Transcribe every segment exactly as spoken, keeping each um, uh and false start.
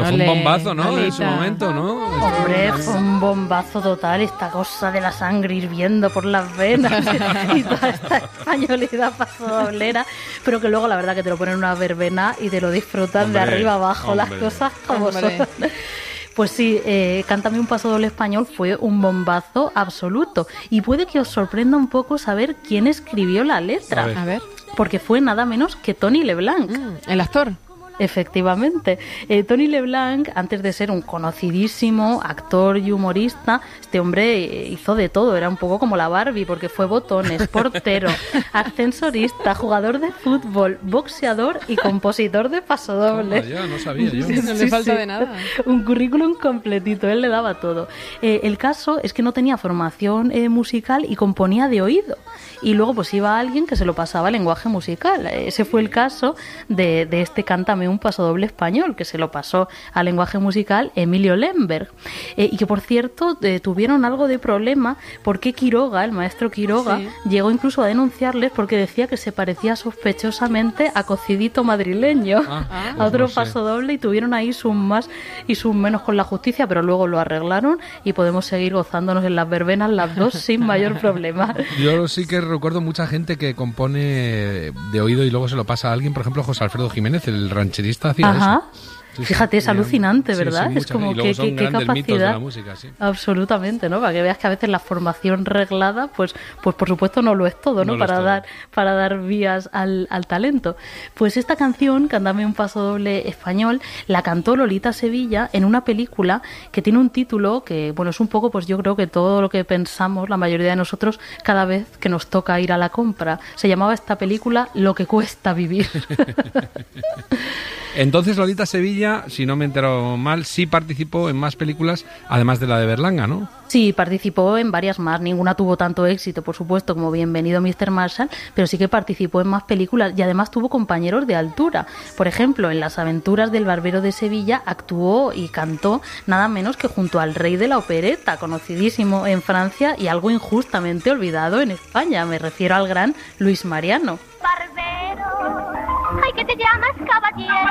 fue un bombazo, ¿no? Lolita. En su momento, ¿no? Hombre, fue un bombazo total, esta cosa de la sangre hirviendo por las venas y toda esta españolidad pasodoblera, pero que luego la verdad que te lo ponen en una verbena y te lo disfrutan de arriba abajo, hombre, las cosas como hombre. son. Pues sí, eh, Cántame un pasodoble español fue un bombazo absoluto. Y puede que os sorprenda un poco saber quién escribió la letra. A ver. A ver. Porque fue nada menos que Tony Leblanc. Mm, el actor. Efectivamente. Eh, Tony Leblanc, antes de ser un conocidísimo actor y humorista, este hombre eh, hizo de todo, era un poco como la Barbie, porque fue botones, portero, ascensorista, jugador de fútbol, boxeador y compositor de pasodobles. Oh, ya, no sabía yo. Sí, no le falta sí. de nada. Un currículum completito, él le daba todo. Eh, el caso es que no tenía formación eh, musical y componía de oído. Y luego pues iba alguien que se lo pasaba al lenguaje musical. Ese fue el caso de, de este Cántame un pasodoble español, que se lo pasó al lenguaje musical Emilio Lemberg. Eh, y que, por cierto, eh, tuvieron algo de problema porque Quiroga, el maestro Quiroga, sí. llegó incluso a denunciarles porque decía que se parecía sospechosamente a Cocidito madrileño, ah, ah, a otro pues no sé. pasodoble, y tuvieron ahí sus más y sus menos con la justicia, pero luego lo arreglaron y podemos seguir gozándonos en las verbenas las dos sin mayor problema. Yo sí que recuerdo mucha gente que compone de oído y luego se lo pasa a alguien, por ejemplo José Alfredo Jiménez, el rancherista, hacía Ajá. eso. Sí, Fíjate, sí, es alucinante, ¿verdad? Sí, sí, es como y que son qué capacidad. De la música, sí. Absolutamente, ¿no? Para que veas que a veces la formación reglada, pues, pues por supuesto no lo es todo, ¿no? no para dar, todo. para dar vías al, al talento. Pues esta canción, Cántame un pasodoble español, la cantó Lolita Sevilla en una película que tiene un título que, bueno, es un poco, pues yo creo que todo lo que pensamos, la mayoría de nosotros, cada vez que nos toca ir a la compra. Se llamaba esta película Lo que cuesta vivir. Entonces Lolita Sevilla, si no me he enterado mal, sí participó en más películas, además de la de Berlanga, ¿no? Sí, participó en varias más. Ninguna tuvo tanto éxito, por supuesto, como Bienvenido mister Marshall, pero sí que participó en más películas y además tuvo compañeros de altura. Por ejemplo, en Las aventuras del barbero de Sevilla actuó y cantó nada menos que junto al rey de la opereta, conocidísimo en Francia y algo injustamente olvidado en España. Me refiero al gran Luis Mariano. Barbero, ay, que te llamas caballero.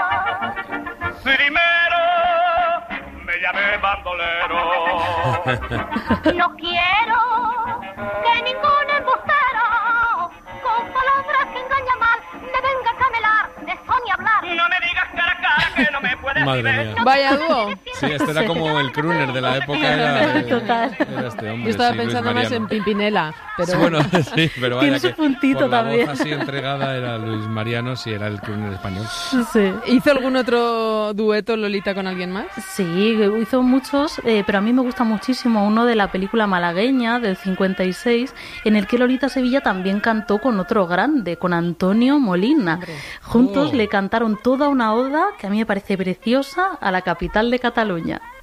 Primero me llamé bandolero. No quiero que ningún embustero con palabras que engañan mal me venga a camelar de son y hablar. No me digas cara a cara que no me puedes Madre ver. mía. Vaya dúo. Sí, este era como el crooner de la época. Era, Total. Era este hombre, Yo estaba sí, pensando más en Pimpinela. Pero... Sí, bueno, sí, pero vaya Tiene su que puntito por la también. voz así entregada era Luis Mariano, si era el crooner español. Sí. ¿Hizo algún otro dueto Lolita con alguien más? Sí, hizo muchos, eh, pero a mí me gusta muchísimo uno de la película malagueña del cincuenta y seis, en el que Lolita Sevilla también cantó con otro grande, con Antonio Molina. Hombre. Juntos oh. le cantaron toda una oda que a mí me parece preciosa a la capital de Cataluña.